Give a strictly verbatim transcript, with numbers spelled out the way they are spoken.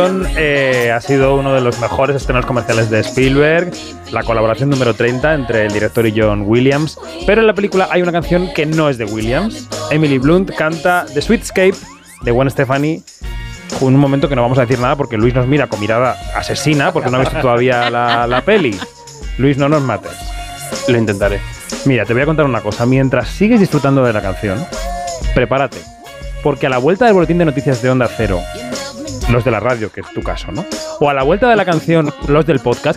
canción eh, ha sido uno de los mejores estrenos comerciales de Spielberg, la colaboración número treinta entre el director y John Williams, pero en la película hay una canción que no es de Williams. Emily Blunt canta The Sweetscape de Gwen Stefani, en un momento que no vamos a decir nada porque Luis nos mira con mirada asesina porque no ha visto todavía la, la peli. Luis, no nos mates. Lo intentaré. Mira, te voy a contar una cosa. Mientras sigues disfrutando de la canción, prepárate, porque a la vuelta del boletín de noticias de Onda Cero, los de la radio, que es tu caso, ¿no? O a la vuelta de la canción, los del podcast,